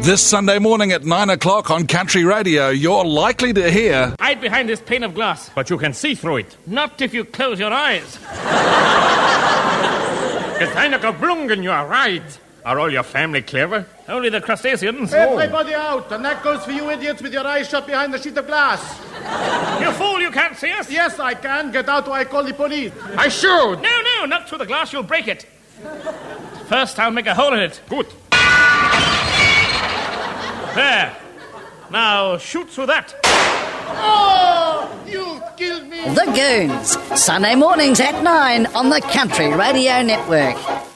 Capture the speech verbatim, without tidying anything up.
This Sunday morning at nine o'clock on Country Radio, you're likely to hear... Hide behind this pane of glass. But you can see through it. Not if you close your eyes. Keine Geblungen, you are right. Are all your family clever? Only the crustaceans. Everybody out, and that goes for you idiots with your eyes shut behind the sheet of glass. You fool, you can't see us. Yes, I can. Get out or I call the police. I shoot. No, no, not through the glass, you'll break it. First, I'll make a hole in it. Good. There. Now, shoot through that. Oh, you killed me. The Goons, Sunday mornings at nine on the Country Radio Network.